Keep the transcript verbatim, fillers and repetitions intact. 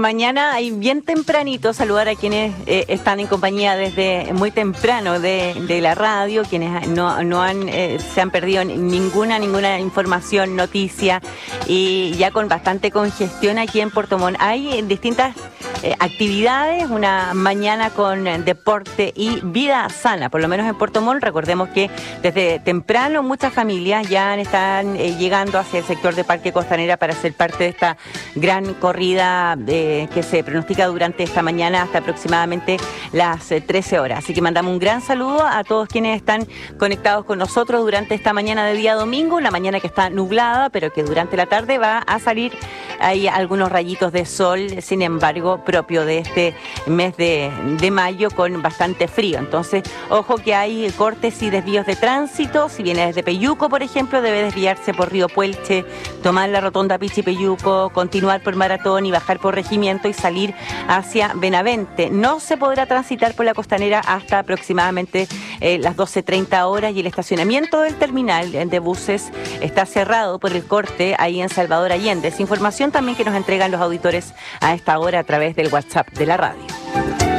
mañana, ahí bien tempranito, saludar a quienes eh, están en compañía desde muy temprano de, de la radio, quienes no, no han, eh, se han perdido ninguna, ninguna información, noticia, y ya con bastante congestión aquí en Puerto Montt. Hay distintas eh, actividades, una mañana con deporte y vida sana, por lo menos en Puerto Montt. Recordemos que desde temprano muchas familias ya están eh, llegando hacia el sector de Parque Costanera para ser parte de esta gran corrida eh, que se pronostica durante esta mañana hasta aproximadamente las eh, trece horas. Así que mandamos un gran saludo a todos quienes están conectados con nosotros durante esta mañana de día domingo, una mañana que está nublada, pero que durante la tarde va a salir hay algunos rayitos de sol, sin embargo, propio de este mes de, de mayo con bastante frío. Entonces, ojo que hay cortes y desvíos de tránsito. Si viene desde Peyuco, por ejemplo, debe desviarse por Río Puelche, tomar la rotonda Pichi-Peyuco, continuar por Maratón y bajar por Regimiento y salir hacia Benavente. No se podrá transitar por la Costanera hasta aproximadamente eh, las doce treinta horas, y el estacionamiento del terminal de buses está cerrado por el corte ahí en Salvador Allende. Es información también que nos entregan los auditores a esta hora a través del WhatsApp de la radio.